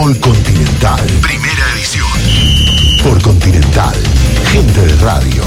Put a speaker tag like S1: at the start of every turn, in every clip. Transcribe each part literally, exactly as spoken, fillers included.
S1: Fútbol Continental. Primera edición. Por Continental. Gente de radio.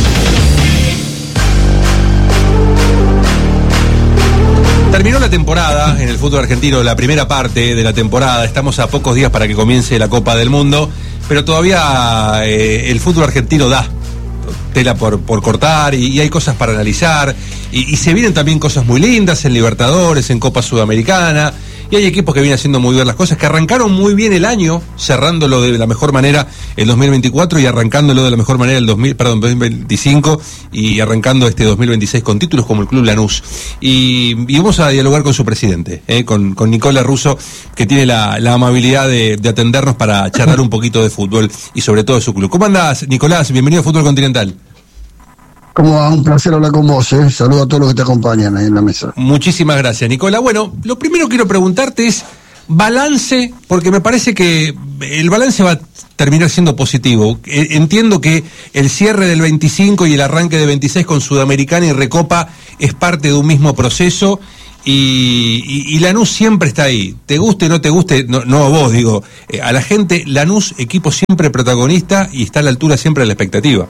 S2: Terminó la temporada en el fútbol argentino, la primera parte de la temporada. Estamos a pocos días para que comience la Copa del Mundo, pero todavía eh, el fútbol argentino da tela por, por cortar y, y hay cosas para analizar. Y, y se vienen también cosas muy lindas en Libertadores, en Copa Sudamericana. Y hay equipos que vienen haciendo muy bien las cosas, que arrancaron muy bien el año, cerrándolo de la mejor manera el dos mil veinticuatro y arrancándolo de la mejor manera el dos mil, perdón, dos mil veinticinco y arrancando este dos mil veintiséis con títulos como el Club Lanús. Y, y vamos a dialogar con su presidente, eh, con, con Nicolás Russo, que tiene la, la amabilidad de, de atendernos para charlar un poquito de fútbol y sobre todo de su club. ¿Cómo andás, Nicolás? Bienvenido a Fútbol Continental.
S3: Como va, un placer hablar con vos, ¿eh? Saludo a todos los que te acompañan ahí en la mesa.
S2: Muchísimas gracias, Nicolás. Bueno, lo primero que quiero preguntarte es balance, porque me parece que el balance va a terminar siendo positivo. Entiendo que el cierre del veinticinco y el arranque de veintiséis con Sudamericana y Recopa es parte de un mismo proceso y, y, y Lanús siempre está ahí. Te guste o no te guste, no, no a vos, digo, eh, a la gente, Lanús, equipo siempre protagonista y está a la altura siempre de la expectativa.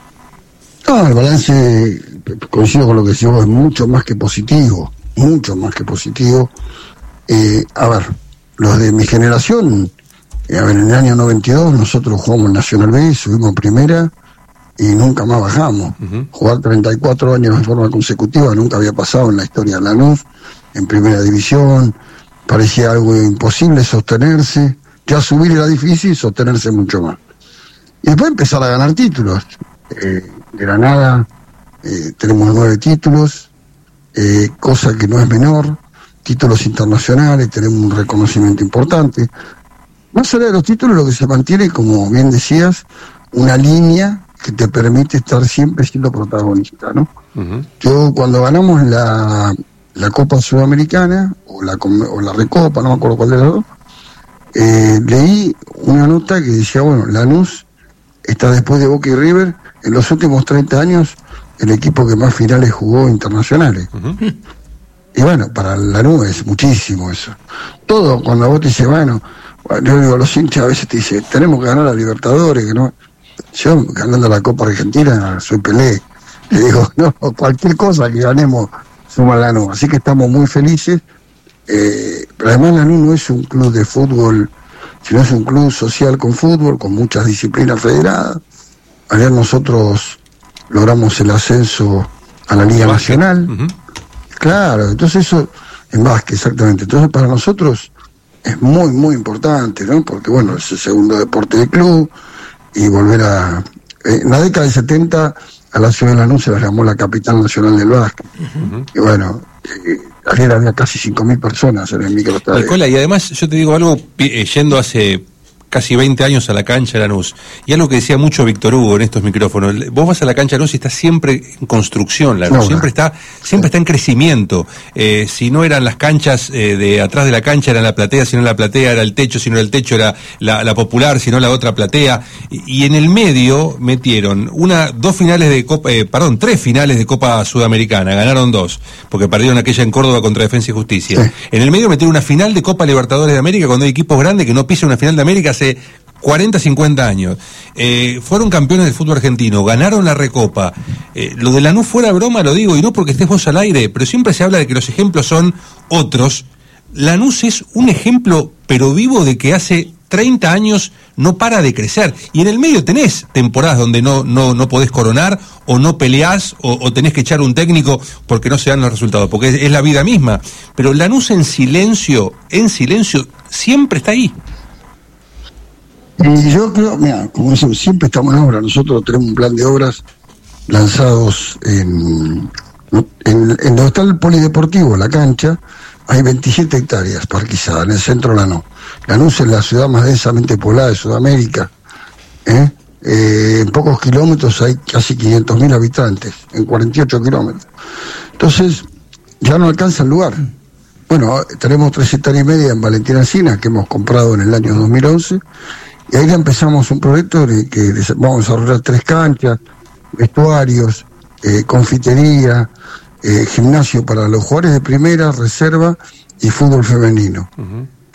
S3: No, el balance, coincido con lo que decís vos, es mucho más que positivo, mucho más que positivo. Eh, a ver, los de mi generación, eh, a ver, en el año noventa y dos nosotros jugamos en Nacional B, subimos primera y nunca más bajamos. Uh-huh. Jugar treinta y cuatro años en forma consecutiva nunca había pasado en la historia de Lanús, en primera división, parecía algo imposible sostenerse, ya subir era difícil, sostenerse mucho más. Y después empezar a ganar títulos. Eh, Granada, eh, tenemos nueve títulos, eh, cosa que no es menor, títulos internacionales, tenemos un reconocimiento importante. Más allá de los títulos, lo que se mantiene, como bien decías, una línea que te permite estar siempre siendo protagonista, ¿no? Uh-huh. Yo cuando ganamos la, la Copa Sudamericana, o la, o la Recopa, no me acuerdo cuál de las dos, eh, leí una nota que decía, bueno, Lanús está después de Boca y River, en los últimos treinta años, el equipo que más finales jugó internacionales. Uh-huh. Y bueno, para Lanús es muchísimo eso. Todo, cuando vos te dices, bueno, yo digo, los hinchas a veces te dicen, tenemos que ganar a Libertadores, que no. Yo, ganando la Copa Argentina, soy Pelé. Le digo, no, cualquier cosa que ganemos, suma Lanús. Así que estamos muy felices. Eh, pero además Lanús no es un club de fútbol, sino es un club social con fútbol, con muchas disciplinas federadas. Ayer nosotros logramos el ascenso a la Liga Nacional. Uh-huh. Claro, entonces eso, en básquet, exactamente. Entonces para nosotros es muy, muy importante, ¿no? Porque bueno, es el segundo deporte del club y volver a... Eh, en la década del setenta a la ciudad de Lanús se la llamó la capital nacional del básquet. Uh-huh. Y bueno, eh, ayer había casi cinco mil personas en el microestadio.
S2: Nicola, y además yo te digo algo, eh, yendo hace casi veinte años a la cancha de Lanús, y algo que decía mucho Víctor Hugo en estos micrófonos, vos vas a la cancha de Lanús y está siempre en construcción, Lanús, no, siempre está siempre está en crecimiento. Eh, si no eran las canchas eh, de atrás de la cancha, era la platea, si no la platea era el techo, si no era el techo era la, la popular, si no la otra platea, y, y en el medio metieron una dos finales de Copa, eh, perdón, tres finales de Copa Sudamericana, ganaron dos, porque perdieron aquella en Córdoba contra Defensa y Justicia. Sí. En el medio metieron una final de Copa Libertadores de América cuando hay equipos grandes que no pisan una final de América hace cuarenta, cincuenta años. Eh, fueron campeones del fútbol argentino, ganaron la Recopa. Eh, lo de Lanús fuera broma, lo digo, y no porque estés vos al aire, pero siempre se habla de que los ejemplos son otros. Lanús es un ejemplo, pero vivo, de que hace treinta años no para de crecer. Y en el medio tenés temporadas donde no no no podés coronar, o no peleás, o, o tenés que echar un técnico porque no se dan los resultados, porque es, es la vida misma. Pero Lanús en silencio, en silencio, siempre está ahí.
S3: Y yo creo, mira, como eso, siempre estamos en obra. Nosotros tenemos un plan de obras lanzados en, en, en donde está el polideportivo, la cancha. Hay veintisiete hectáreas parquizadas en el centro de Lanús. Lanús es la ciudad más densamente poblada de Sudamérica. ¿eh? Eh, en pocos kilómetros hay casi quinientos mil habitantes, en cuarenta y ocho kilómetros. Entonces, ya no alcanza el lugar. Bueno, tenemos tres hectáreas y media en Valentín Alsina, que hemos comprado en el año dos mil once. Y ahí ya empezamos un proyecto de que vamos a desarrollar tres canchas, vestuarios, eh, confitería, eh, gimnasio para los jugadores de primera, reserva y fútbol femenino. Uh-huh.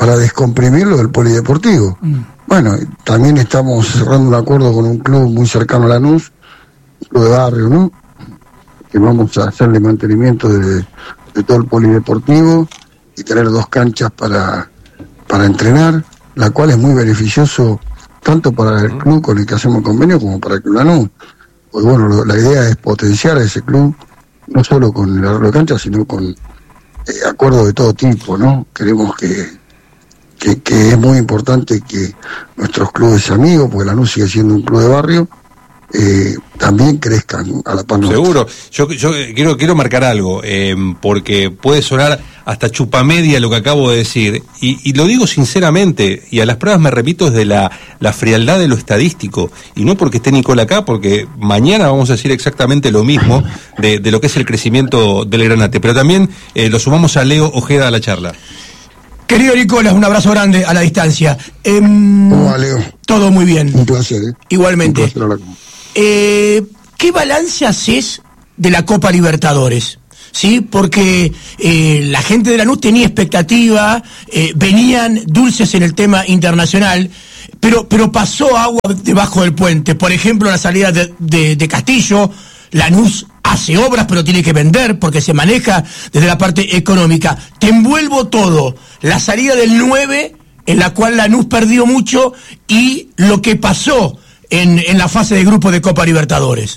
S3: para descomprimirlo del polideportivo. Mm. Bueno, también estamos cerrando un acuerdo con un club muy cercano a Lanús, un club de barrio, ¿no? Que vamos a hacerle mantenimiento de, de todo el polideportivo y tener dos canchas para, para entrenar, la cual es muy beneficioso tanto para el club con el que hacemos convenio como para el Club Lanús. Pues bueno, lo, la idea es potenciar a ese club, no solo con el arreglo de cancha, sino con eh, acuerdos de todo tipo, ¿no? Queremos que Que, que es muy importante que nuestros clubes amigos, porque Lanús sigue siendo un club de barrio, eh, también crezcan a la par nuestra.
S2: Seguro. Yo, yo quiero, quiero marcar algo, eh, porque puede sonar hasta chupamedia lo que acabo de decir, y, y lo digo sinceramente, y a las pruebas me repito desde la, la frialdad de lo estadístico, y no porque esté Nicola acá, porque mañana vamos a decir exactamente lo mismo de, de lo que es el crecimiento del Granate, pero también eh, lo sumamos a Leo Ojeda a la charla.
S4: Querido Nicolás, un abrazo grande a la distancia. Eh,
S3: ¿Cómo va, Leo?
S4: Todo muy bien.
S3: Un placer, ¿eh?
S4: Igualmente.
S3: Un placer hablar con...
S4: eh, ¿Qué balance haces de la Copa Libertadores? ¿Sí? Porque eh, la gente de Lanús tenía expectativa, eh, venían dulces en el tema internacional, pero, pero pasó agua debajo del puente. Por ejemplo, la salida de, de, de Castillo. Lanús hace obras, pero tiene que vender porque se maneja desde la parte económica. Te envuelvo todo. La salida del nueve, en la cual Lanús perdió mucho, y lo que pasó en, en la fase de grupo de Copa Libertadores.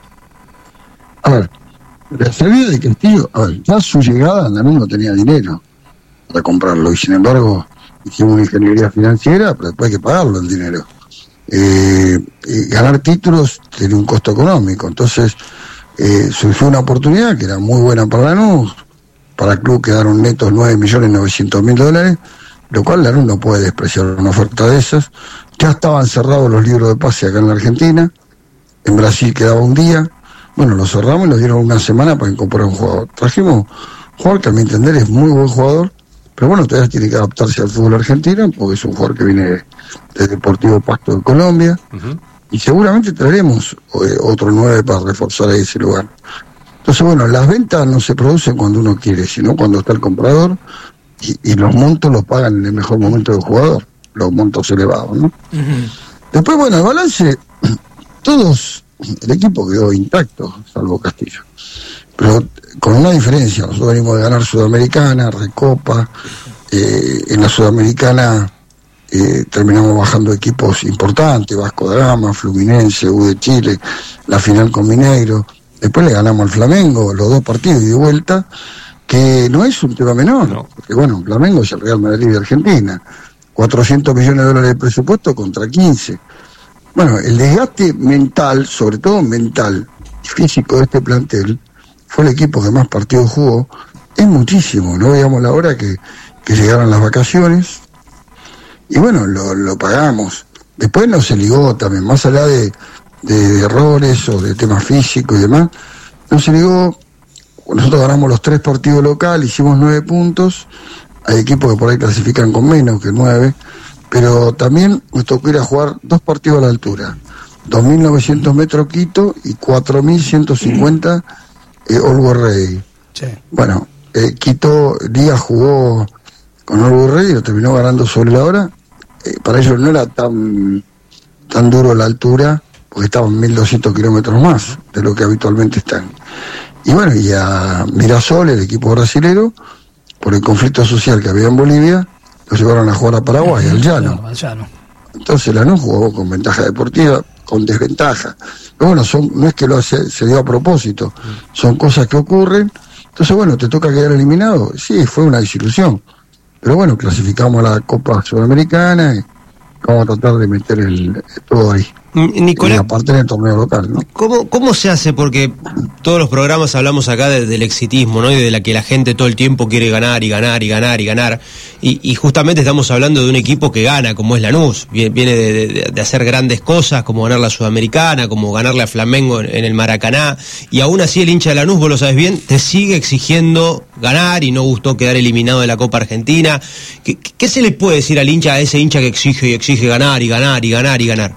S3: A ver, la salida de Castillo, a ver, ya su llegada, Lanús no tenía dinero para comprarlo, y sin embargo hicimos una ingeniería financiera, pero después hay que pagarlo el dinero. Eh, eh, ganar títulos tiene un costo económico, entonces eh, surgió una oportunidad que era muy buena para Lanús. Para el club quedaron netos nueve millones novecientos mil dólares, lo cual Lanús no puede despreciar una oferta de esas. Ya estaban cerrados los libros de pase acá en la Argentina, en Brasil quedaba un día, bueno, lo cerramos y nos dieron una semana para incorporar un jugador. Trajimos un jugador que a mi entender es muy buen jugador, pero bueno, todavía tiene que adaptarse al fútbol argentino, porque es un jugador que viene de, de Deportivo Pasto de Colombia, uh-huh. Y seguramente traeremos eh, otro nueve para reforzar ese lugar. Entonces, bueno, las ventas no se producen cuando uno quiere, sino cuando está el comprador, y, y los montos los pagan en el mejor momento del jugador, los montos elevados, ¿no? Uh-huh. Después, bueno, el balance, todos, el equipo quedó intacto, salvo Castillo. Pero con una diferencia, nosotros venimos de ganar Sudamericana, Recopa, eh, en la Sudamericana eh, terminamos bajando equipos importantes, Vasco da Gama, Fluminense, U de Chile, la final con Mineiro, después le ganamos al Flamengo, los dos partidos y de vuelta, que no es un tema menor, no. Porque bueno, Flamengo es el Real Madrid de Argentina, cuatrocientos millones de dólares de presupuesto contra quince. Bueno, el desgaste mental, sobre todo mental y físico de este plantel, fue el equipo que más partidos jugó, es muchísimo, no veíamos la hora que, que llegaran las vacaciones, y bueno, lo, lo pagamos. Después no se ligó también, más allá de, de, de errores o de temas físicos y demás, no se ligó. Nosotros ganamos los tres partidos locales, hicimos nueve puntos, hay equipos que por ahí clasifican con menos que nueve, pero también nos tocó ir a jugar dos partidos a la altura, dos mil novecientos metros Quito y cuatro mil ciento cincuenta Eh, Olgo Rey. Sí. Bueno, eh, Quito Díaz jugó con Olgo Rey y lo terminó ganando sobre la hora. Eh, para ellos no era tan tan duro la altura, porque estaban mil doscientos kilómetros más de lo que habitualmente están. Y bueno, y a Mirasol, el equipo brasilero, por el conflicto social que había en Bolivia, lo llevaron a jugar a Paraguay, al llano. Al llano. Entonces Lanús jugó con ventaja deportiva, con desventaja. Pero bueno, son, no es que lo hace, se dio a propósito, son cosas que ocurren. Entonces, bueno, ¿te toca quedar eliminado? Sí, fue una desilusión. Pero bueno, clasificamos a la Copa Sudamericana y vamos a tratar de meter el, todo ahí.
S5: Nicolás,
S3: y aparte del torneo local, ¿no?
S5: ¿Cómo, ¿Cómo se hace? Porque todos los programas hablamos acá de, del exitismo, ¿no? Y de la que la gente todo el tiempo quiere ganar y ganar y ganar y ganar. Y, y justamente estamos hablando de un equipo que gana, como es Lanús. Viene de, de, de hacer grandes cosas, como ganar la Sudamericana, como ganarle a Flamengo en, en el Maracaná. Y aún así el hincha de Lanús, vos lo sabes bien, te sigue exigiendo ganar y no gustó quedar eliminado de la Copa Argentina. ¿Qué, qué se le puede decir al hincha, a ese hincha que exige y exige ganar y ganar y ganar y ganar?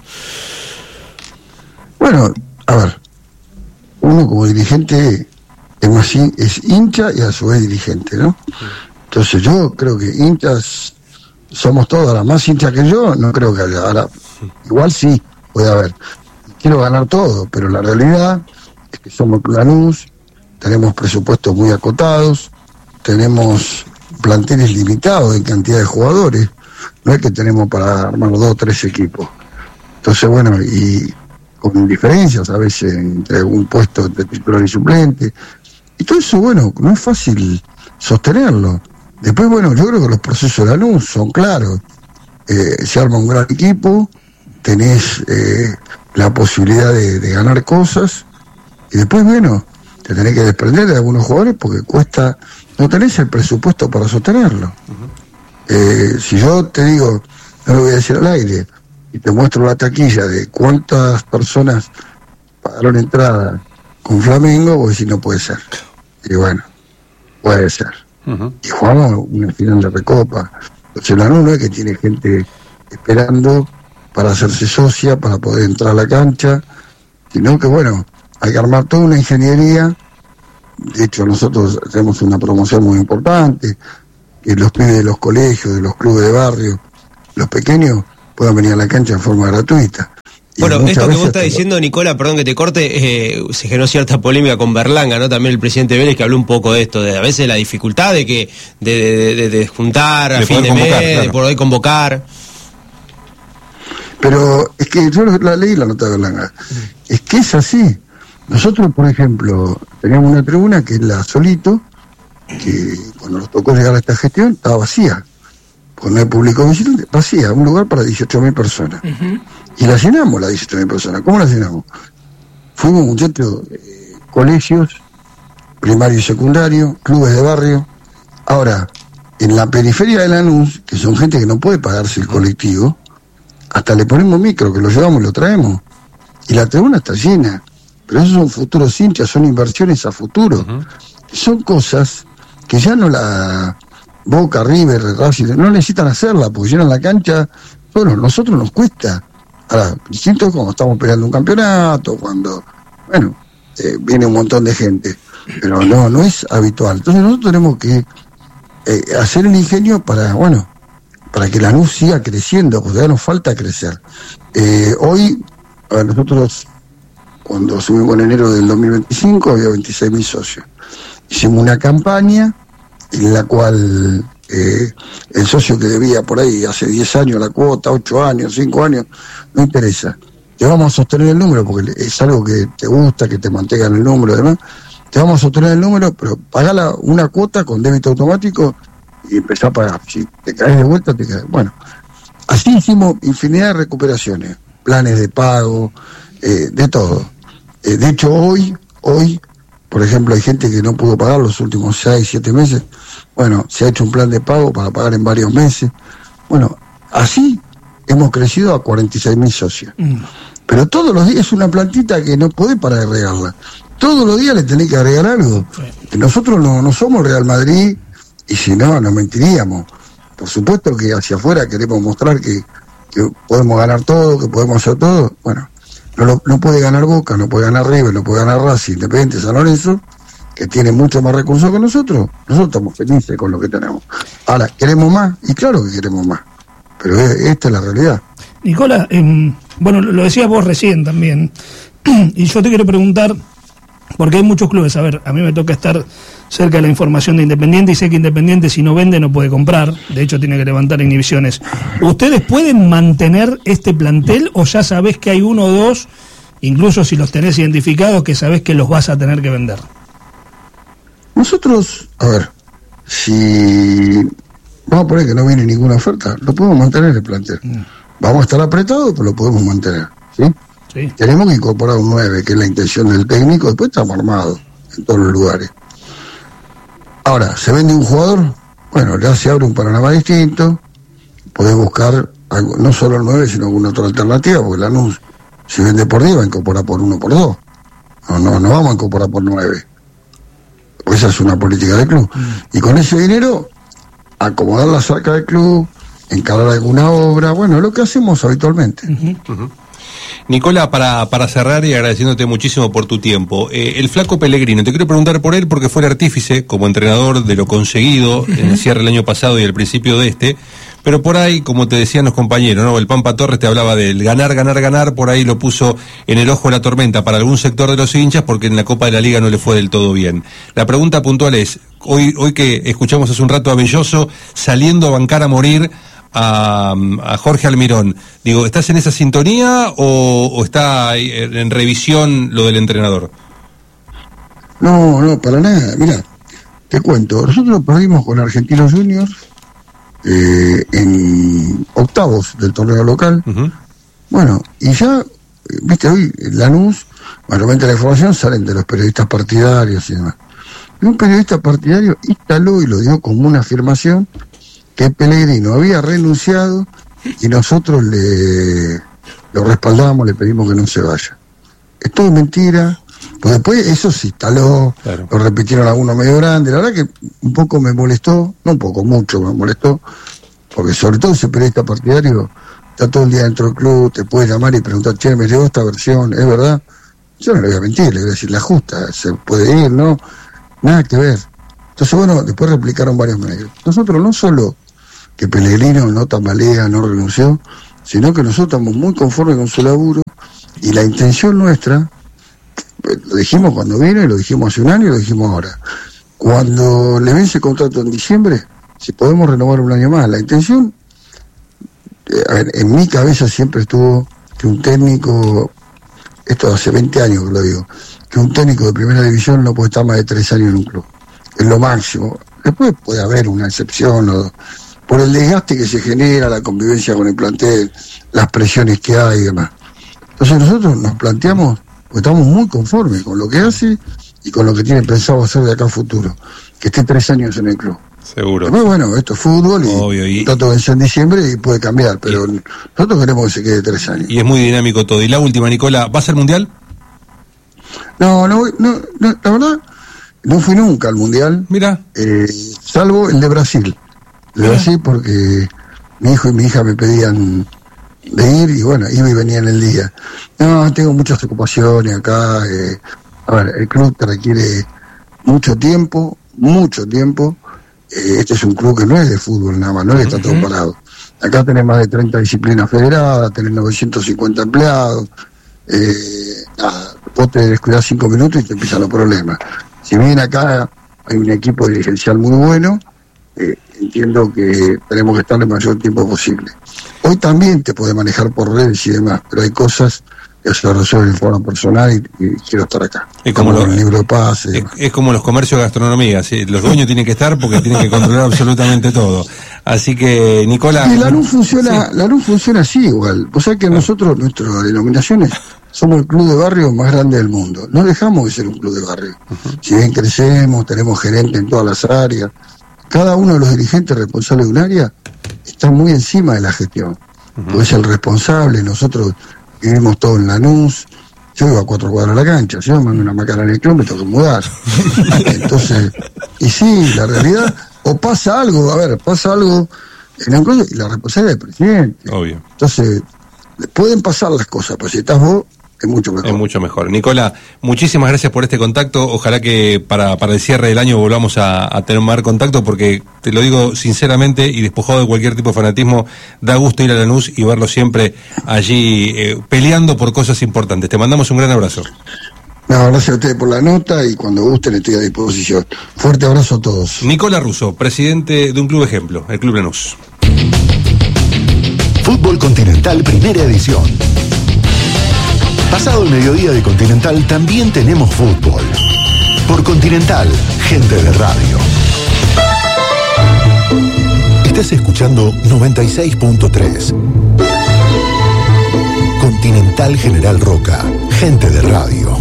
S3: Bueno, a ver, uno como dirigente es más es hincha y a su vez dirigente, ¿no? Entonces yo creo que hinchas somos todos ahora más hinchas que yo, no creo que haya. Ahora, igual sí, puede haber. Quiero ganar todo, pero la realidad es que somos Lanús, tenemos presupuestos muy acotados, tenemos planteles limitados en cantidad de jugadores, no es que tenemos para armar dos o tres equipos. Entonces, bueno, y con diferencias a veces entre un puesto de titular y suplente, y todo eso, bueno, no es fácil sostenerlo. Después, bueno, yo creo que los procesos de Lanús son claros. Eh, se arma un gran equipo, tenés eh, la posibilidad de, de ganar cosas, y después, bueno, te tenés que desprender de algunos jugadores porque cuesta, no tenés el presupuesto para sostenerlo. Uh-huh. Eh, si yo te digo, no lo voy a decir al aire, y te muestro la taquilla de cuántas personas pagaron entrada con Flamengo, vos decís, no puede ser. Y bueno, puede ser. Uh-huh. Y jugamos una final de Recopa. Entonces la no es que tiene gente esperando para hacerse socia, para poder entrar a la cancha, sino que bueno, hay que armar toda una ingeniería. De hecho, nosotros tenemos una promoción muy importante, que los pibes de los colegios, de los clubes de barrio, los pequeños, puedan venir a la cancha en forma gratuita. Y
S5: bueno, esto que vos estás diciendo, Nicola, perdón que te corte, eh, se generó cierta polémica con Berlanga, ¿no? También el presidente Vélez, que habló un poco de esto, de a veces la dificultad de que de, de, de, de juntar a
S2: de
S5: fin de
S2: convocar,
S5: mes,
S2: claro.
S5: de poder convocar.
S3: Pero es que yo la leí la nota de Berlanga. Es que es así. Nosotros, por ejemplo, teníamos una tribuna que es la Solito, que cuando nos tocó llegar a esta gestión estaba vacía. Pues no hay público visitante, vacía, un lugar para dieciocho mil personas. Uh-huh. Y la llenamos, las dieciocho mil personas. ¿Cómo la llenamos? Fuimos muchachos, eh, colegios, primario y secundario, clubes de barrio. Ahora, en la periferia de Lanús, que son gente que no puede pagarse el colectivo, hasta le ponemos micro, que lo llevamos y lo traemos. Y la tribuna está llena. Pero esos son futuros hinchas, son inversiones a futuro. Uh-huh. Son cosas que ya no la Boca, River, Racing, no necesitan hacerla, porque llenan la cancha. Bueno, nosotros nos cuesta. Ahora, distinto es cuando estamos peleando un campeonato, cuando, bueno, eh, viene un montón de gente. Pero no, no es habitual. Entonces nosotros tenemos que eh, hacer el ingenio para, bueno, para que la Lanús siga creciendo, porque ya nos falta crecer. Eh, hoy, a ver, nosotros, cuando subimos en enero del dos mil veinticinco, había veintiséis mil socios. Hicimos una campaña en la cual eh, el socio que debía por ahí hace diez años la cuota, ocho años, cinco años, no interesa. Te vamos a sostener el número, porque es algo que te gusta, que te mantengan el número y demás. Te vamos a sostener el número, pero pagala una cuota con débito automático y empezá a pagar. Si te caes de vuelta, te caes. Bueno, así hicimos infinidad de recuperaciones, planes de pago, eh, de todo. Eh, de hecho, hoy, hoy, por ejemplo, hay gente que no pudo pagar los últimos seis, siete meses. Bueno, se ha hecho un plan de pago para pagar en varios meses. Bueno, así hemos crecido a cuarenta y seis mil socios. Mm. Pero todos los días es una plantita que no podés parar de regarla. Todos los días le tenés que agregar algo. Sí. Nosotros no, no somos Real Madrid, y si no, nos mentiríamos. Por supuesto que hacia afuera queremos mostrar que, que podemos ganar todo, que podemos hacer todo. Bueno, no, lo, no puede ganar Boca, no puede ganar River, no puede ganar Racing, Independiente, San Lorenzo, que tiene mucho más recursos que nosotros. Nosotros estamos felices con lo que tenemos. Ahora, ¿queremos más? Y claro que queremos más. Pero esta es la realidad.
S6: Nicola, eh, bueno, lo decías vos recién también, y yo te quiero preguntar, porque hay muchos clubes, a ver, a mí me toca estar cerca de la información de Independiente, y sé que Independiente si no vende no puede comprar, de hecho tiene que levantar inhibiciones. ¿Ustedes pueden mantener este plantel o ya sabés que hay uno o dos, incluso si los tenés identificados, que sabés que los vas a tener que vender?
S3: Nosotros, a ver, si vamos a poner que no viene ninguna oferta, lo podemos mantener el plantel. Mm. Vamos a estar apretados, pero lo podemos mantener, ¿sí? Sí. Tenemos que incorporar un nueve, que es la intención del técnico, después estamos armados en todos los lugares. Ahora, ¿se vende un jugador? Bueno, ya se abre un panorama distinto, podés buscar algo, no solo el nueve, sino alguna otra alternativa, porque la Lanús, si vende por diez, va a incorporar por uno por dos. No, no, no vamos a incorporar por nueve. Pues esa es una política del club. Mm. Y con ese dinero, acomodar la saca del club, encarar alguna obra, bueno, lo que hacemos habitualmente.
S2: Uh-huh. Uh-huh. Nicola, para, para cerrar y agradeciéndote muchísimo por tu tiempo, eh, el Flaco Pellegrino, te quiero preguntar por él porque fue el artífice como entrenador de lo conseguido uh-huh. en el cierre del año pasado y el principio de este, pero por ahí, como te decían los compañeros, ¿no? El Pampa Torres te hablaba del ganar, ganar, ganar, por ahí lo puso en el ojo de la tormenta para algún sector de los hinchas porque en la Copa de la Liga no le fue del todo bien. La pregunta puntual es, hoy, hoy que escuchamos hace un rato a Belloso saliendo a bancar a morir a, a Jorge Almirón, digo, ¿estás en esa sintonía o, o está en revisión lo del entrenador?
S3: No, no, para nada. Mira, te cuento, nosotros perdimos con Argentinos Juniors eh, en octavos del torneo local. Uh-huh. Bueno, y ya, viste, hoy Lanús, mayormente la información salen de los periodistas partidarios y demás. Y un periodista partidario instaló y lo dio como una afirmación que Pellegrino había renunciado y nosotros le lo respaldamos, le pedimos que no se vaya. Es todo mentira. Pues después eso se instaló, claro. Lo repitieron algunos medio grandes. La verdad que un poco me molestó, no un poco, mucho me molestó, porque sobre todo ese periodista partidario está todo el día dentro del club, te puede llamar y preguntar, che, me llegó esta versión, ¿es verdad? Yo no le voy a mentir, le voy a decir la justa, se puede ir, ¿no? Nada que ver. Entonces, bueno, después replicaron varios medios. Nosotros no solo que Pellegrino no tambalea, no renunció, sino que nosotros estamos muy conformes con su laburo y la intención nuestra, lo dijimos cuando vino y lo dijimos hace un año y lo dijimos ahora. Cuando le vence el contrato en diciembre, si podemos renovar un año más, la intención, eh, a ver, en mi cabeza siempre estuvo que un técnico, esto hace veinte años que lo digo, que un técnico de primera división no puede estar más de tres años en un club. Es lo máximo. Después puede haber una excepción o, por el desgaste que se genera, la convivencia con el plantel, las presiones que hay y demás. Entonces nosotros nos planteamos, porque estamos muy conformes con lo que hace y con lo que tiene pensado hacer de acá a futuro, que esté tres años en el club.
S2: Seguro.
S3: Después, bueno, esto es vútbol y
S2: obvio, y
S3: tanto vence en diciembre y puede cambiar, pero y, nosotros queremos que se quede tres años.
S2: Y es muy dinámico todo. Y la última, Nicola, ¿vas al Mundial?
S3: No, no, no, no, la verdad, no fui nunca al Mundial.
S2: Mira.
S3: Eh, salvo el de Brasil. El de Brasil porque mi hijo y mi hija me pedían de ir y bueno, iba y venía en el día. No, tengo muchas ocupaciones acá. Eh, a ver, el club te requiere mucho tiempo, mucho tiempo. Eh, este es un club que no es de fútbol nada más, no es que está todo parado. Acá tenés más de treinta disciplinas federadas, tenés novecientos cincuenta empleados. Eh, nada, vos te descuidás cinco minutos y te empiezan los problemas. Si bien acá hay un equipo dirigencial muy bueno, eh, entiendo que tenemos que estar el mayor tiempo posible. Hoy también te puede manejar por redes y demás, pero hay cosas que se resuelven en forma personal y, y quiero estar acá.
S2: Es como, como
S3: lo, el libro de paz.
S2: Es, es como los comercios de gastronomía, ¿sí? Los dueños tienen que estar porque tienen que controlar absolutamente todo. Así que, Nicola...
S3: Y la luz funciona, sí. La luz funciona así igual. Vos sabés que claro. Nosotros, nuestras denominaciones, somos el club de barrio más grande del mundo. No dejamos de ser un club de barrio. Uh-huh. Si bien crecemos, tenemos gerentes en todas las áreas, cada uno de los dirigentes responsables de un área está muy encima de la gestión. Uh-huh. Porque es el responsable, nosotros vivimos todos en Lanús, yo vivo a cuatro cuadras de la cancha, si yo me mando una macana en el club me tengo que mudar. Entonces, y sí, la realidad, o pasa algo, a ver, pasa algo en el club y la responsabilidad del presidente.
S2: Obvio.
S3: Entonces, pueden pasar las cosas, pero si estás vos, es mucho mejor.
S2: Es mucho mejor. Nicola, muchísimas gracias por este contacto. Ojalá que para, para el cierre del año volvamos a, a tener más contacto, porque te lo digo sinceramente y despojado de cualquier tipo de fanatismo, da gusto ir a Lanús y verlo siempre allí eh, peleando por cosas importantes. Te mandamos un gran abrazo.
S3: No, gracias a ustedes por la nota y cuando gusten estoy a disposición. Fuerte abrazo a todos.
S2: Nicola Russo, presidente de un club ejemplo, el Club Lanús.
S1: Fútbol Continental, primera edición. Pasado el mediodía de Continental también tenemos fútbol. Por Continental, gente de radio. Estás escuchando noventa y seis punto tres. Continental General Roca, gente de radio.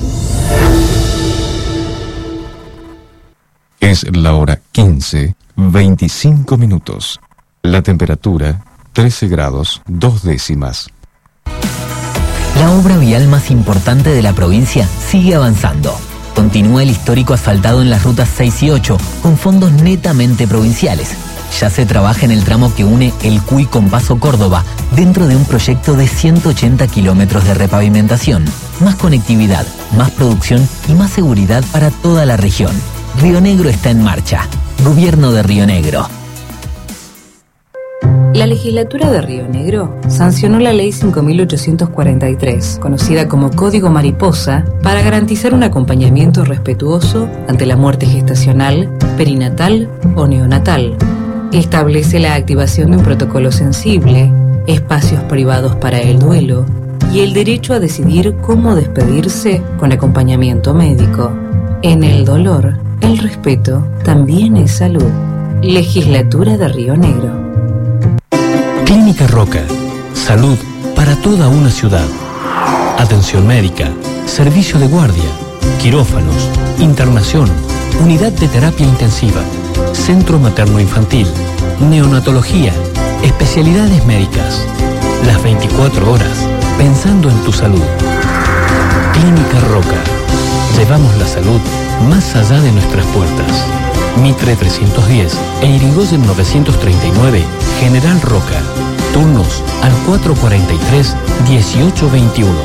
S7: Es la hora quince, veinticinco minutos. La temperatura, trece grados, dos décimas.
S8: La obra vial más importante de la provincia sigue avanzando. Continúa el histórico asfaltado en las rutas seis y ocho, con fondos netamente provinciales. Ya se trabaja en el tramo que une El Cuy con Paso Córdoba, dentro de un proyecto de ciento ochenta kilómetros de repavimentación. Más conectividad, más producción y más seguridad para toda la región. Río Negro está en marcha. Gobierno de Río Negro.
S9: La legislatura de Río Negro sancionó la ley cinco mil ochocientos cuarenta y tres, conocida como Código Mariposa, para garantizar un acompañamiento respetuoso ante la muerte gestacional, perinatal o neonatal. Establece la activación de un protocolo sensible, espacios privados para el duelo y el derecho a decidir cómo despedirse con acompañamiento médico. En el dolor, el respeto también es salud. Legislatura de Río Negro.
S10: Clínica Roca. Salud para toda una ciudad. Atención médica, servicio de guardia, quirófanos, internación, unidad de terapia intensiva, centro materno-infantil, neonatología, especialidades médicas. Las veinticuatro horas, pensando en tu salud. Clínica Roca. Llevamos la salud más allá de nuestras puertas. Mitre trescientos diez e Irigoyen novecientos treinta y nueve, General Roca. Turnos al cuatro cuarenta y tres, dieciocho veintiuno.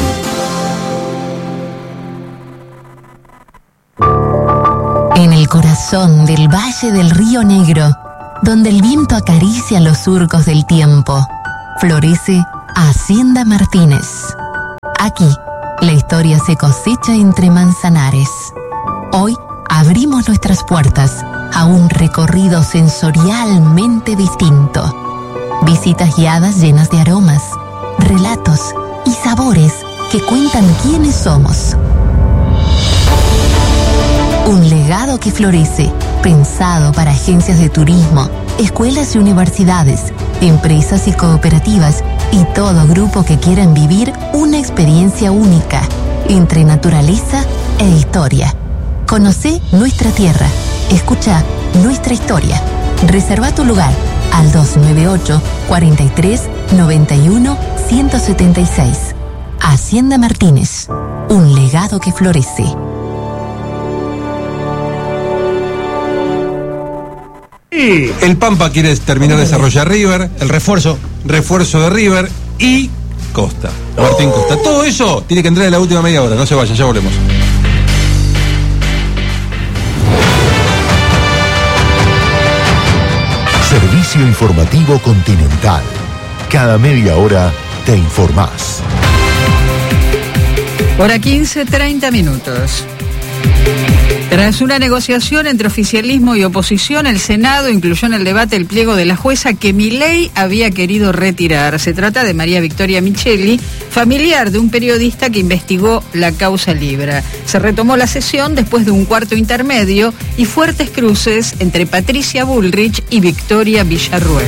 S11: En el corazón del Valle del Río Negro, donde el viento acaricia los surcos del tiempo, florece Hacienda Martínez. Aquí, la historia se cosecha entre manzanares. Hoy abrimos nuestras puertas a un recorrido sensorialmente distinto. Visitas guiadas llenas de aromas, relatos y sabores que cuentan quiénes somos. Un legado que florece, pensado para agencias de turismo, escuelas y universidades, empresas y cooperativas y todo grupo que quieran vivir una experiencia única entre naturaleza e historia. Conocé nuestra tierra. Escucha nuestra historia. Reserva tu lugar al dos nueve ocho, cuarenta y tres, noventa y uno, ciento setenta y seis. Hacienda Martínez. Un legado que florece.
S2: El Pampa quiere terminar de desarrollar River, el refuerzo, refuerzo de River y Costa, Martín Costa. Todo eso tiene que entrar en la última media hora. No se vayan, ya volvemos.
S1: Servicio informativo Continental. Cada media hora te informás.
S12: Hora quince, treinta minutos. Tras una negociación entre oficialismo y oposición, el Senado incluyó en el debate el pliego de la jueza que Milei había querido retirar. Se trata de María Victoria Micheli, familiar de un periodista que investigó la causa Libra. Se retomó la sesión después de un cuarto intermedio y fuertes cruces entre Patricia Bullrich y Victoria Villarruel.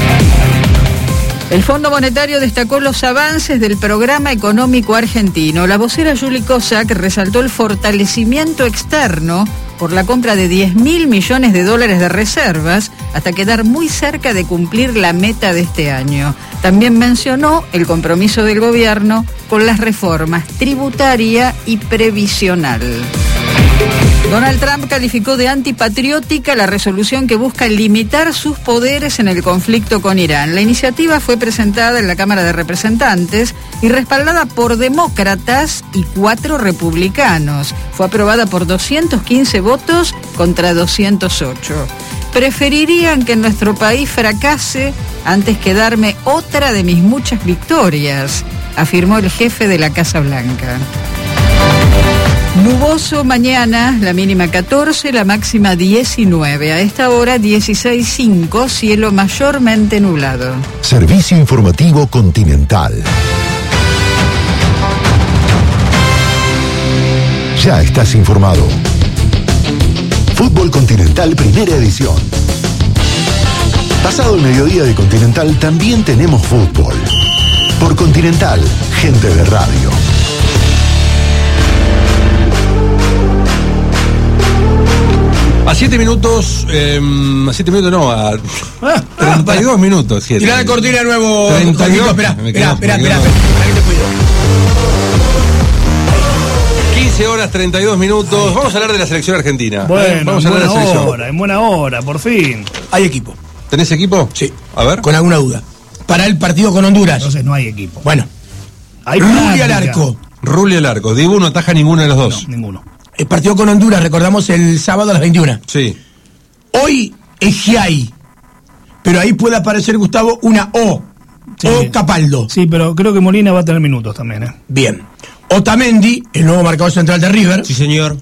S12: El Fondo Monetario destacó los avances del programa económico argentino. La vocera Juli Kozak resaltó el fortalecimiento externo por la compra de diez mil millones de dólares de reservas hasta quedar muy cerca de cumplir la meta de este año. También mencionó el compromiso del gobierno con las reformas tributaria y previsional. Donald Trump calificó de antipatriótica la resolución que busca limitar sus poderes en el conflicto con Irán. La iniciativa fue presentada en la Cámara de Representantes y respaldada por demócratas y cuatro republicanos. Fue aprobada por doscientos quince votos contra doscientos ocho. Preferirían que en nuestro país fracase antes que darme otra de mis muchas victorias, afirmó el jefe de la Casa Blanca. Nuboso mañana, la mínima catorce, la máxima diecinueve. A esta hora dieciséis cinco, cielo mayormente nublado.
S1: Servicio informativo Continental. Ya estás informado. Fútbol Continental Primera Edición. Pasado el mediodía de Continental también tenemos fútbol. Por Continental, gente de radio.
S2: A siete minutos, eh, a siete minutos no, a treinta y dos minutos.
S4: Tirá la cortina de nuevo.
S2: treinta y dos.
S4: Espera, espera, espera, espera,
S2: quince horas, treinta y dos minutos. Vamos a hablar de la selección argentina.
S6: Bueno,
S2: Vamos a
S6: en
S2: hablar
S6: buena
S2: de la selección.
S6: hora, en buena hora, por fin.
S4: Hay equipo.
S2: ¿Tenés equipo?
S4: Sí.
S2: A ver.
S4: Con alguna duda. Para el partido con Honduras.
S6: Entonces no hay equipo.
S4: Bueno.
S6: Hay
S4: Rulli al arco.
S2: Rulli al arco. Dibu no ataja ninguno de los dos.
S6: No, ninguno.
S4: El partido con Honduras, recordamos el sábado a las veintiuna.
S2: Sí.
S4: Hoy es Giai. pero ahí puede aparecer, Gustavo, una O.
S6: Sí.
S4: O Capaldo.
S6: Sí, pero creo que Molina va a tener minutos también, ¿eh?
S4: Bien. Otamendi, el nuevo marcador central de River.
S5: Sí, señor.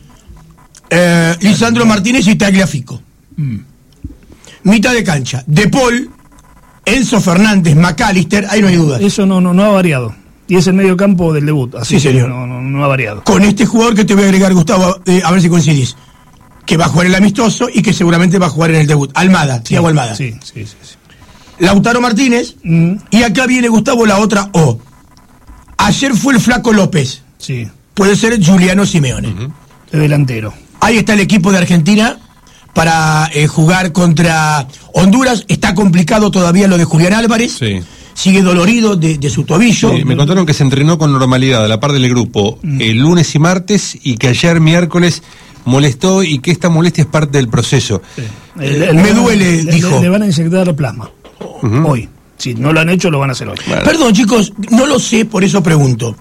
S4: Eh, Lisandro Martínez y Tagliafico. Mm. Mitad de cancha. De Paul, Enzo Fernández, McAllister, ahí no hay dudas.
S6: Eso no, no, no ha variado. Y es el medio campo del debut. Así
S4: sí,
S6: que
S4: señor.
S6: No, no, no ha variado.
S4: Con este jugador que te voy a agregar, Gustavo, eh, a ver si coincidís. Que va a jugar el amistoso y que seguramente va a jugar en el debut. Almada, Thiago Almada.
S6: Sí, sí, sí, sí.
S4: Lautaro Martínez. Mm. Y acá viene, Gustavo, la otra O. Ayer fue el Flaco López.
S6: Sí.
S4: Puede ser Juliano Simeone.
S6: Uh-huh. De delantero.
S4: Ahí está el equipo de Argentina para eh, jugar contra Honduras. Está complicado todavía lo de Julián Álvarez.
S2: Sí.
S4: Sigue dolorido de, de su tobillo.
S2: Sí, me contaron que se entrenó con normalidad a la par del grupo mm. el lunes y martes y que ayer miércoles molestó y que esta molestia es parte del proceso.
S6: Sí. El, el,
S4: me duele,
S6: le,
S4: dijo.
S6: Le, le van a inyectar plasma. Uh-huh. Hoy. Si no lo han hecho, lo van a hacer hoy.
S4: Bueno. Perdón, chicos, no lo sé, por eso pregunto.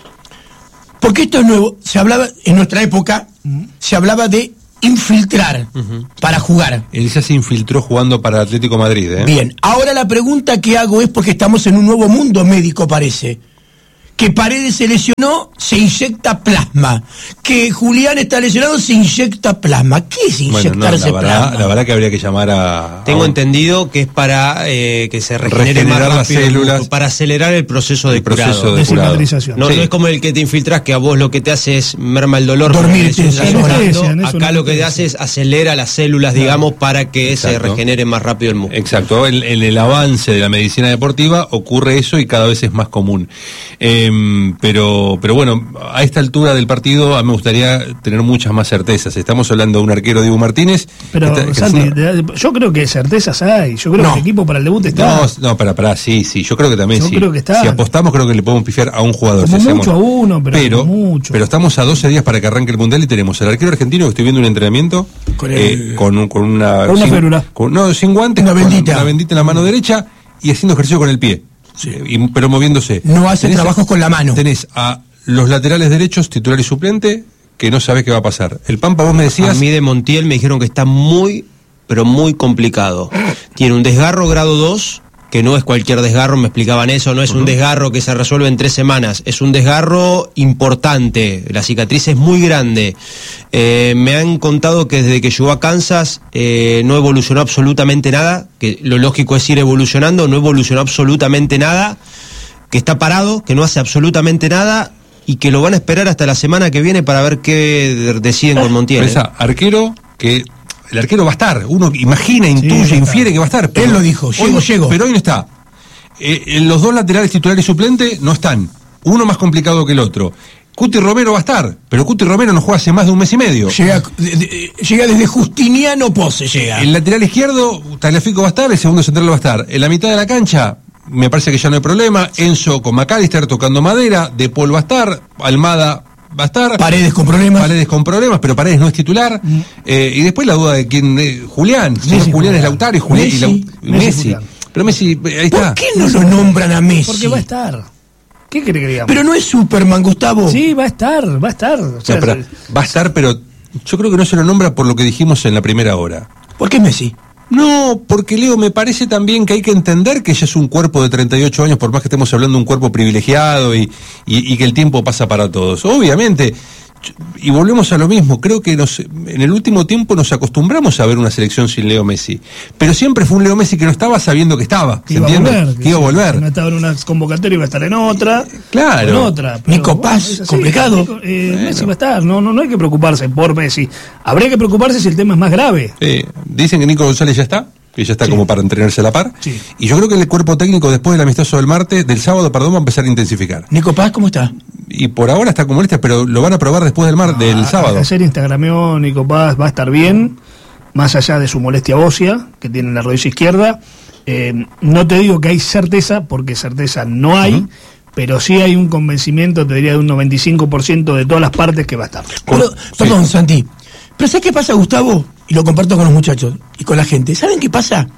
S4: Porque esto es nuevo. Se hablaba, en nuestra época, uh-huh. se hablaba de infiltrar uh-huh. para jugar.
S2: Él ya se infiltró jugando para Atlético Madrid, ¿eh?
S4: Bien, ahora la pregunta que hago es porque estamos en un nuevo mundo médico, parece. Que Paredes se lesionó, se inyecta plasma. Que Julián está lesionado, se inyecta plasma. ¿Qué es inyectarse
S2: bueno, no, la verdad,
S4: plasma?
S2: La verdad que habría que llamar a...
S5: Tengo
S2: a un...
S5: entendido que es para eh, que se regenere
S2: Regenerar
S5: más
S2: las
S5: rápido,
S2: células,
S5: para acelerar el proceso de
S2: el proceso
S5: curado.
S2: de curado.
S5: No,
S2: sí.
S5: no es como el que te infiltras, que a vos lo que te hace es merma el dolor.
S4: Dormirte.
S5: Acá lo que te hace es acelera las células, claro. digamos, para que Exacto. se regenere más rápido el músculo.
S2: Exacto. En, en el avance de la medicina deportiva ocurre eso y cada vez es más común. Eh, pero Pero bueno, a esta altura del partido a mí me gustaría tener muchas más certezas. Estamos hablando de un arquero, Dibu Martínez.
S6: Pero,
S2: está,
S6: Santi,
S2: una...
S6: yo creo que certezas hay. Yo creo
S2: no.
S6: que el equipo para el debut está.
S2: No, no, para, para, sí, sí. Yo creo que también
S6: yo
S2: sí.
S6: Creo que está.
S2: Si apostamos, creo que le podemos pifiar a un jugador.
S6: Como
S2: si
S6: mucho
S2: hacemos...
S6: a uno, pero,
S2: pero,
S6: mucho.
S2: pero estamos a doce días para que arranque el Mundial y tenemos al arquero argentino que estoy viendo un entrenamiento
S4: con, el...
S2: eh, con, un, con una.
S6: Con una
S2: sin,
S6: férula.
S2: Con, no, sin guantes,
S4: una bendita.
S2: Con una bendita en la mano derecha y haciendo ejercicio con el pie.
S4: Sí.
S2: Y, pero moviéndose.
S4: No hace
S2: tenés
S4: trabajos
S2: a,
S4: con la mano.
S2: Tenés a los laterales derechos, titular y suplente, que no sabés qué va a pasar. El Pampa, vos me decías...
S5: A mí de Montiel me dijeron que está muy, pero muy complicado. Tiene un desgarro grado dos, que no es cualquier desgarro, me explicaban eso, no es uh-huh. un desgarro que se resuelve en tres semanas, es un desgarro importante, la cicatriz es muy grande. Eh, me han contado que desde que llegó a Kansas eh, no evolucionó absolutamente nada, que lo lógico es ir evolucionando, no evolucionó absolutamente nada, que está parado, que no hace absolutamente nada, y que lo van a esperar hasta la semana que viene para ver qué deciden con Montiel.
S2: Esa, ¿eh? Arquero que el arquero va a estar, uno imagina, intuye, sí, infiere que va a estar.
S4: Él lo dijo, llego,
S2: hoy,
S4: llego.
S2: Pero hoy no está. Eh, en los dos laterales titular y suplente no están. Uno más complicado que el otro. Cuti Romero va a estar, pero Cuti Romero no juega hace más de un mes y medio.
S4: Llega, de, de, llega desde Justiniano Pose, llega.
S2: El lateral izquierdo, Tagliafico va a estar, el segundo central va a estar. En la mitad de la cancha, me parece que ya no hay problema. Enzo con McAllister tocando madera, De Paul va a estar, Almada va a estar.
S4: Paredes con problemas.
S2: Paredes con problemas, pero Paredes no es titular. Mm. Eh, y después la duda de quién es Julián. Si no, Julián Julián es Lautaro y Julián
S4: Messi,
S2: y Lau...
S4: Messi.
S2: Messi. Pero Messi, ahí está.
S4: ¿Por qué no lo nombran a Messi?
S6: Porque va a estar. ¿Qué quiere que digamos?
S4: Pero no es Superman, Gustavo.
S6: Sí, va a estar, va a estar. O sea,
S2: no, pero, va a estar, pero yo creo que no se lo nombra por lo que dijimos en la primera hora.
S4: ¿Por qué Messi?
S2: No, porque Leo, me parece también que hay que entender que ella es un cuerpo de treinta y ocho años, por más que estemos hablando de un cuerpo privilegiado y, y, y que el tiempo pasa para todos. Obviamente, y volvemos a lo mismo, creo que nos, en el último tiempo nos acostumbramos a ver una selección sin Leo Messi, pero siempre fue un Leo Messi que no estaba sabiendo que estaba,
S6: que
S2: ¿se
S6: iba
S2: entiende?
S6: A volver, que,
S2: que iba a volver.
S6: Si no estaba en una convocatoria iba a estar en otra,
S2: claro.
S6: en otra. Pero,
S4: Nico Paz,
S6: bueno,
S4: complicado.
S6: Nico, eh, bueno. Messi va a estar, no, no, no hay que preocuparse por Messi. Habría que preocuparse si el tema es más grave.
S2: Sí. Dicen que Nico González ya está, que ya está sí. como para entrenarse a la par.
S6: Sí.
S2: Y yo creo que el cuerpo técnico después del amistoso del martes, del sábado, perdón, va a empezar a intensificar.
S4: Nico Paz, ¿cómo está?
S2: Y por ahora está como este, pero lo van a probar después del mar ah, del sábado.
S6: Ayer instagrameó Nico Paz, va a estar bien, más allá de su molestia ósea que tiene en la rodilla izquierda. Eh, no te digo que hay certeza, porque certeza no hay, uh-huh. pero sí hay un convencimiento, te diría, de un noventa y cinco por ciento de todas las partes que va a estar.
S4: Pero, sí. Perdón, Santi, pero ¿sabes qué pasa, Gustavo? Y lo comparto con los muchachos y con la gente. ¿Saben qué pasa?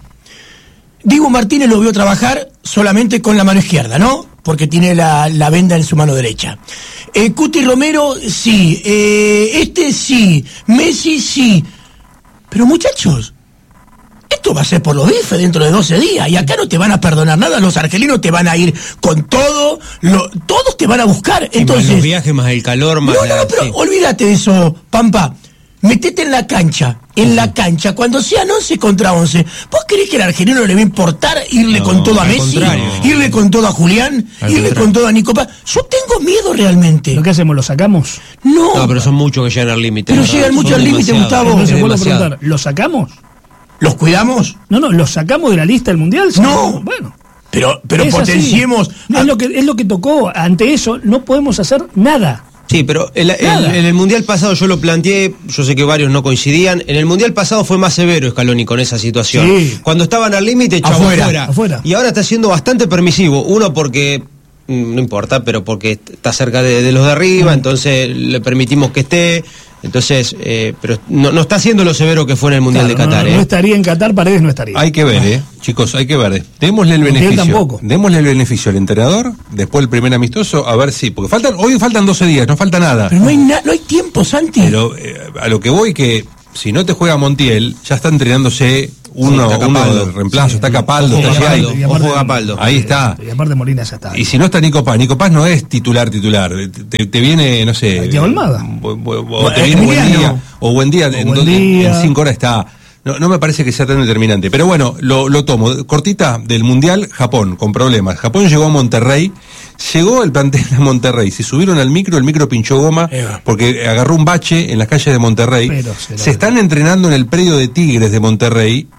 S4: Dibu Martínez lo vio trabajar solamente con la mano izquierda, ¿no? Porque tiene la, la venda en su mano derecha. Eh, Cuti Romero, sí. Eh, este, sí. Messi, sí. Pero, muchachos, esto va a ser por los bifes dentro de doce días, y acá no te van a perdonar nada, los argelinos te van a ir con todo, lo, todos te van a buscar. Entonces,
S5: más los viajes, más el calor, más
S4: no, no,
S5: la,
S4: pero
S5: sí.
S4: olvídate de eso, Pampa. Metete en la cancha, en la cancha, cuando sean once contra once. ¿Vos creés que al argelino le va a importar irle
S5: No,
S4: con todo a
S5: al
S4: Messi?
S5: contrario.
S4: ¿Irle con todo a Julián?
S5: Al
S4: ¿Irle
S5: contrario.
S4: con todo a Nico Paz? Yo tengo miedo realmente.
S6: ¿Lo que hacemos? ¿Lo sacamos?
S4: No,
S5: No, pero son muchos que llegan al límite.
S4: Pero
S5: ¿verdad?
S4: llegan mucho
S5: Son
S4: al límite,
S5: demasiados.
S4: Gustavo.
S6: Entonces
S5: Es
S6: vuelvo a
S5: demasiado.
S6: preguntar, ¿lo sacamos?
S4: ¿los cuidamos?
S6: No, no, ¿lo sacamos de la lista del Mundial?
S4: No.
S6: Bueno.
S4: Pero, pero
S6: es así.
S4: potenciemos.
S6: Es lo, que, es lo que tocó. Ante eso no podemos hacer nada.
S5: Sí, pero el- el-
S6: Nada.
S5: en el Mundial pasado yo lo planteé, yo sé que varios no coincidían, en el Mundial pasado fue más severo Scaloni con esa situación.
S6: Sí.
S5: Cuando estaban al límite, chavo,
S4: Afuera,
S5: afuera.
S6: afuera.
S5: Y ahora está siendo bastante permisivo. Uno porque, mm, no importa, pero porque está cerca de, de los de arriba, entonces le permitimos que esté. Entonces, eh, pero no, no está haciendo lo severo que fue en el Mundial
S6: Claro,
S5: de
S6: no,
S5: Qatar.
S6: no,
S5: ¿eh?
S6: no estaría en Qatar, Paredes no estaría.
S2: Hay que ver, eh, chicos, hay que ver. Démosle el
S6: Montiel
S2: beneficio.
S6: tampoco.
S2: Démosle el beneficio al entrenador, después el primer amistoso, a ver si. Porque faltan, hoy faltan doce días, no falta nada.
S4: Pero no hay, na- no hay tiempo, Santi.
S2: Pero eh, a lo que voy que si no te juega Montiel, ya está entrenándose uno,
S5: Sí, está
S2: uno
S5: Capaldo.
S2: de reemplazo,
S6: Sí,
S2: está Capaldo,
S5: ojo
S2: está
S5: Capaldo.
S2: Giai.
S6: Y aparte-
S5: Ojo Capaldo.
S2: Ahí está.
S6: Y aparte Molina ya está.
S2: Y si no está Nico Paz, Nico Paz no es titular titular, te, te viene, no sé,
S6: Tiago Almada.
S2: o, o- o te viene buen
S4: Emiliano.
S2: día, o buen día,
S6: O
S2: en,
S6: buen
S2: donde-
S6: día.
S2: en cinco horas está. No, no me parece que sea tan determinante. Pero bueno, lo, lo tomo. Cortita del Mundial, Japón, con problemas. Japón llegó a Monterrey, llegó el plantel de Monterrey, se subieron al micro, el micro pinchó goma,
S4: Eva.
S2: porque agarró un bache en las calles de Monterrey.
S6: Pero se lo-
S2: Se están entrenando en el predio de Tigres de Monterrey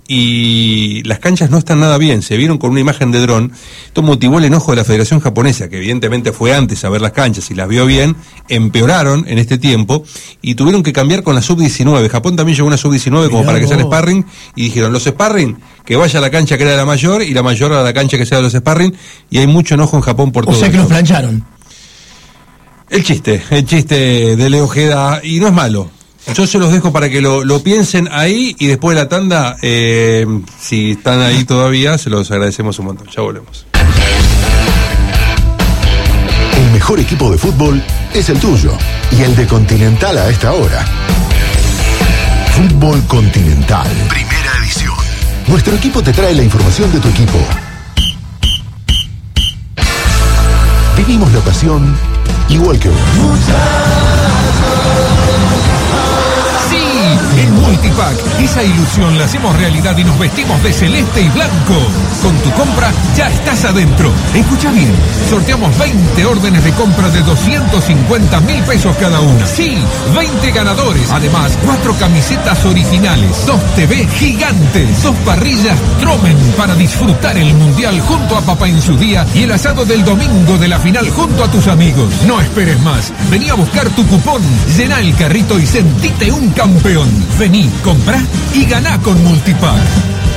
S2: y las canchas no están nada bien, se vieron con una imagen de dron. Esto motivó el enojo de la Federación Japonesa, que evidentemente fue antes a ver las canchas y las vio bien, empeoraron en este tiempo y tuvieron que cambiar con la sub diecinueve. Japón también llegó una sub diecinueve como
S6: Mirá
S2: para que sean
S6: vos.
S2: sparring y dijeron, los sparring, que vaya a la cancha que era de la mayor y la mayor a la cancha que sea de los sparring, y hay mucho enojo en Japón por
S4: O
S2: todo
S4: sea que
S2: esto.
S4: los plancharon.
S2: El chiste, el chiste de Leo Ojeda, y no es malo. Yo se los dejo para que lo, lo piensen ahí y después de la tanda, eh, si están ahí todavía, se los agradecemos un montón. Ya volvemos.
S1: El mejor equipo de fútbol es el tuyo y el de Continental a esta hora. Fútbol Continental. Primera edición. Nuestro equipo te trae la información de tu equipo. Vivimos la pasión igual que vos.
S13: Sí, en Multipack, esa ilusión la hacemos realidad y nos vestimos de celeste y blanco. Con tu compra ya estás adentro. Escucha bien, sorteamos veinte órdenes de compra de doscientos cincuenta mil pesos cada una. Sí, veinte ganadores. Además, cuatro camisetas originales, dos T V gigantes, dos parrillas Tromen para disfrutar el Mundial junto a papá en su día y el asado del domingo de la final junto a tus amigos. No esperes más. Vení a buscar tu cupón, llená el carrito y sentite un campeón. Vení, comprá y ganá con Multipack.